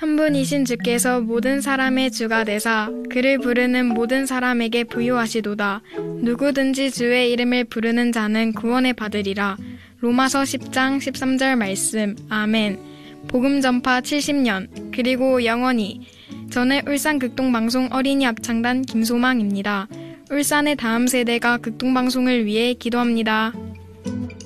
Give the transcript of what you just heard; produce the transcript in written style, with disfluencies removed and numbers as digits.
한 분이신 주께서 모든 사람의 주가 되사 그를 부르는 모든 사람에게 부유하시도다. 누구든지 주의 이름을 부르는 자는 구원을 받으리라. 로마서 10장 13절 말씀. 아멘. 복음 전파 70년 그리고 영원히. 저는 울산 극동방송 어린이 합창단 김소망입니다. 울산의 다음 세대가 극동방송을 위해 기도합니다.